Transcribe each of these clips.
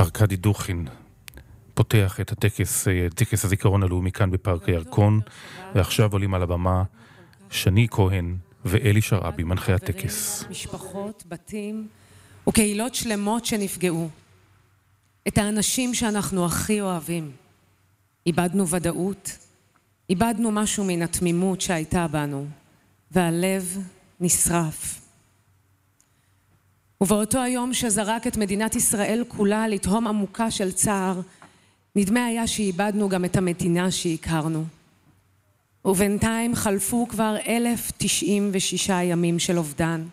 ארכדי דוכין פותח את טקס הזיכרון הלאומי כאן בפארק הירקון, ועכשיו עולים על הבמה שני כהן ואלי שרעבי, מנחי הטקס. משפחות, בתים וקהילות שלמות שנפגעו. את האנשים שאנחנו הכי אוהבים. איבדנו ודאות, איבדנו משהו מן התמימות שהייתה בנו, והלב נשרף. ובאותו היום שזרק את מדינת ישראל כולה לתהום עמוקה של צער, נדמה היה שאיבדנו גם את המדינה שהכרנו. ובינתיים חלפו כבר 1,096 ימים של אובדן.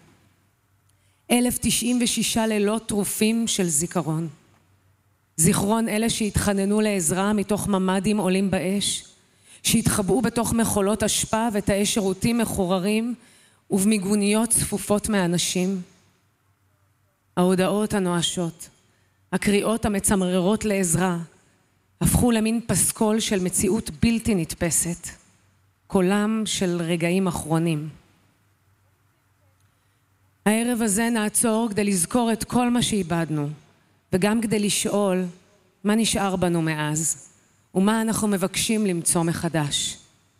1,096 לילות טרופים של זיכרון. זיכרון אלה שהתחננו לעזרה מתוך ממדים עולים באש, שהתחבאו בתוך מחולות אשפה ותאי שירותים מחוררים ובמיגוניות צפופות מאנשים. ההודעות הנואשות, הקריאות המצמררות לעזרה, הפכו למין פסקול של מציאות בלתי נתפסת, קולם של רגעים אחרונים. הערב הזה נעצור כדי לזכור את כל מה שאיבדנו, וגם כדי לשאול מה נשאר בנו מאז, ומה אנחנו מבקשים למצוא מחדש.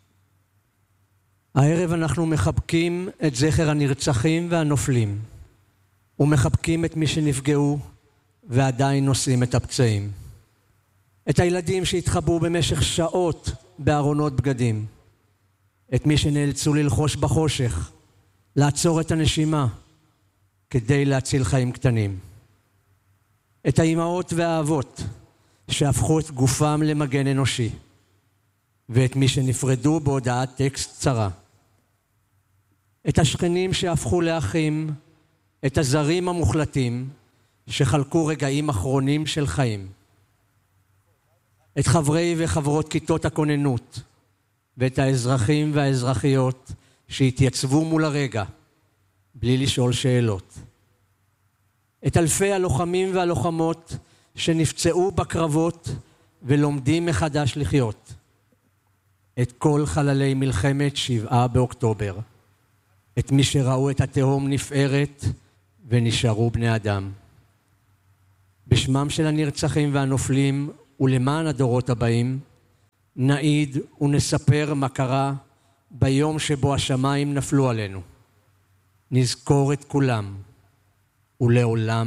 הערב אנחנו מחבקים את זכר הנרצחים והנופלים, ומחבקים את מי שנפגעו ועדיין נושאים את הפצעים. את הילדים שהתחבאו במשך שעות בארונות בגדים. את מי שנאלצו ללחוש בחושך, לעצור את הנשימה כדי להציל חיים קטנים. את האימהות והאבות שהפכו את גופם למגן אנושי. ואת מי שנפרדו בהודעת טקסט קצרה. את השכנים שהפכו לאחים, את הזרים המוחלטים שחלקו רגעים אחרונים של חיים. את חברי וחברות כיתות הכוננות, ואת האזרחים והאזרחיות שהתייצבו מול הרגע, בלי לשאול שאלות. את אלפי הלוחמים והלוחמות שנפצעו בקרבות ולומדים מחדש לחיות. את כל חללי מלחמת 7 באוקטובר. את מי שראו את התהום נפערת ונשארו בני אדם. בשמם של הנרצחים והנופלים ולמען הדורות הבאים, נעיד ונספר מה קרה ביום שבו השמיים נפלו עלינו. נזכור את כולם ולעולם